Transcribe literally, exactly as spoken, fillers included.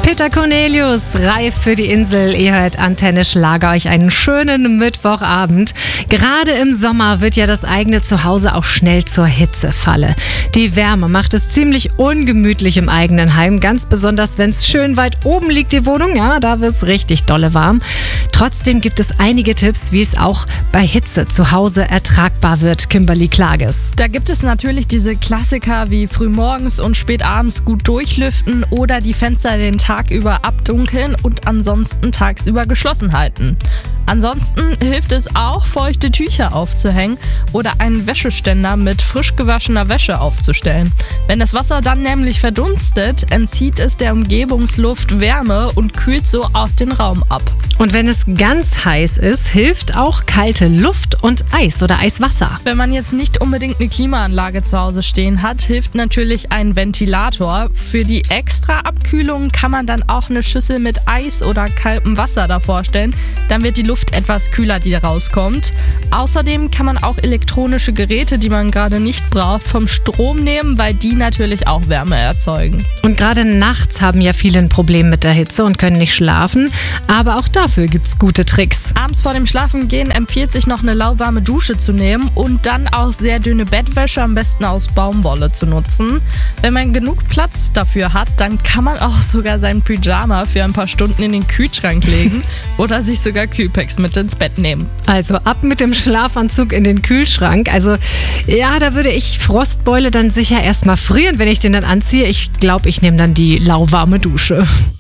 Peter Cornelius, reif für die Insel. Ihr hört Antenne Schlager, euch einen schönen Mittwochabend. Gerade im Sommer wird ja das eigene Zuhause auch schnell zur Hitzefalle. Die Wärme macht es ziemlich ungemütlich im eigenen Heim, ganz besonders wenn es schön weit oben liegt, die Wohnung. Ja, da wird es richtig dolle warm. Trotzdem gibt es einige Tipps, wie es auch bei Hitze zu Hause ertragbar wird. Kimberly Klages. Da gibt es natürlich diese Klassiker wie frühmorgens und spätabends gut durchlüften oder die Fenster den Tag über abdunkeln und ansonsten tagsüber geschlossen halten. Ansonsten hilft es auch, feuchte Tücher aufzuhängen oder einen Wäscheständer mit frisch gewaschener Wäsche aufzustellen. Wenn das Wasser dann nämlich verdunstet, entzieht es der Umgebungsluft Wärme und kühlt so auch den Raum ab. Und wenn es ganz heiß ist, hilft auch kalte Luft und Eis oder Eiswasser. Wenn man jetzt nicht unbedingt eine Klimaanlage zu Hause stehen hat, hilft natürlich ein Ventilator. Für die extra Abkühlung kann man dann auch eine Schüssel mit Eis oder kaltem Wasser davor stellen. Dann wird die Luft etwas kühler, die rauskommt. Außerdem kann man auch elektronische Geräte, die man gerade nicht braucht, vom Strom nehmen, weil die natürlich auch Wärme erzeugen. Und gerade nachts haben ja viele ein Problem mit der Hitze und können nicht schlafen. Aber auch dafür gibt's gute Tricks. Abends vor dem Schlafengehen empfiehlt sich noch eine lauwarme Dusche zu nehmen und dann auch sehr dünne Bettwäsche, am besten aus Baumwolle, zu nutzen. Wenn man genug Platz dafür hat, dann kann man auch sogar sein Pyjama für ein paar Stunden in den Kühlschrank legen oder sich sogar Kühlpacks mit ins Bett nehmen. Also ab mit dem Schlafanzug in den Kühlschrank. Also ja, da würde ich Frostbeule dann sicher erstmal frieren, wenn ich den dann anziehe. Ich glaube, ich nehme dann die lauwarme Dusche.